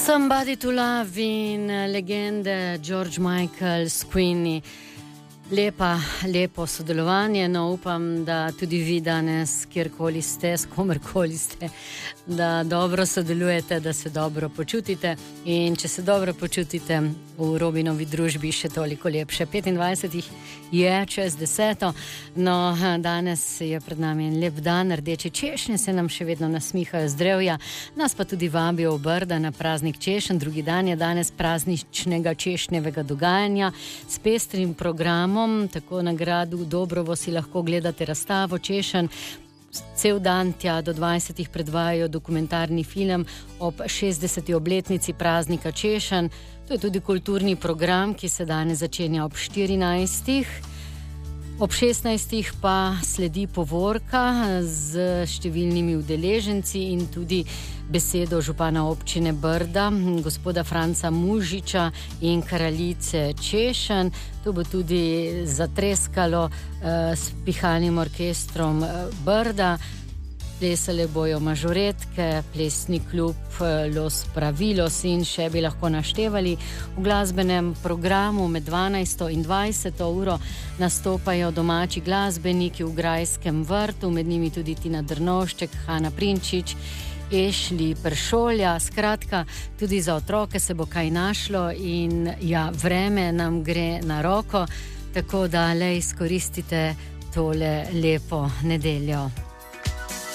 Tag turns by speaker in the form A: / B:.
A: Somebody to Love in legende George Michael s Queenie. Lepo sodelovanje, no upam, da tudi vi danes, kjerkoli ste, s komerkoli ste, da dobro sodelujete, da se dobro počutite in če se dobro počutite v Robinovi družbi, še toliko lepše. 25 je čez 10. No, danes je pred nami en lep dan, rdeče češnje se nam še vedno nasmihajo z drevja, nas pa tudi vabijo v Brda na praznik češenj. Drugi dan je danes prazničnega češnjevega dogajanja s pestrim programom. Tako na gradu Dobrovo si lahko gledate razstavo češenj. Cel dan tja do 20 predvajajo dokumentarni film ob 60. obletnici praznika češenj. To je tudi kulturni program, ki se danes začenja ob 14. Ob 16. pa sledi povorka z številnimi udeleženci in tudi besedo župana občine Brda, gospoda Franca Mužiča in kraljice češenj. To bo tudi zatreskalo s pihalnim orkestrom Brda. Plesale bojo mažoretke, plesni klub Los Pravilos in še bi lahko naštevali. V glasbenem programu med 12. in 20. uro nastopajo domači glasbeniki v Grajskem vrtu, med njimi tudi Tina Drnovšček, Hana Prinčič, Ešli Peršolja. Skratka, tudi za otroke se bo kaj našlo in ja, vreme nam gre na roko, tako da le izkoristite tole lepo nedeljo.